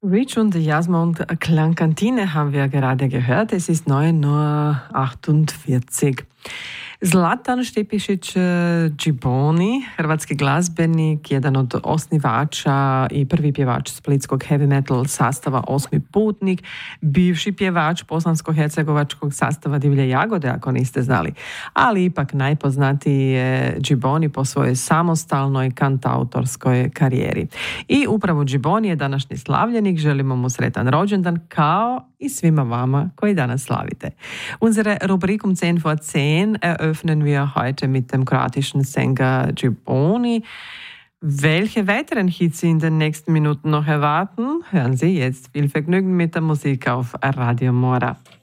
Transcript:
Rich und Jasma und Klangkantine haben wir gerade gehört. Es ist 9:48 Uhr. Zlatan Štepšić Džiboni, hrvatski glazbenik, jedan od osnivača i prvi pjevač splitskog heavy metal sastava Osmi putnik, bivši pjevač bosansko-hercegovačkog sastava Divlje jagode, ako niste znali. Ali ipak najpoznatiji je Džiboni po svojoj samostalnoj kantautorskoj karijeri. I upravo Džiboni je današnji slavljenik, želimo mu sretan rođendan kao i svima vama koji danas slavite. Unsere Rubrik 10 vor 10 eröffnen wir heute mit dem kroatischen Sänger Džiboni. Welche weiteren Hits Sie in den nächsten Minuten noch erwarten, hören Sie jetzt. Viel Vergnügen mit der Musik auf Radio Mora.